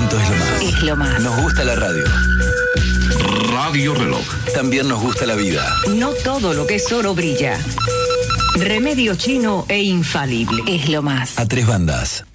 conocimiento es lo más. Es lo más. Nos gusta la radio. Radio Reloj. También nos gusta la vida. No todo lo que es oro brilla. Remedio chino e infalible. Es lo más. A tres bandas.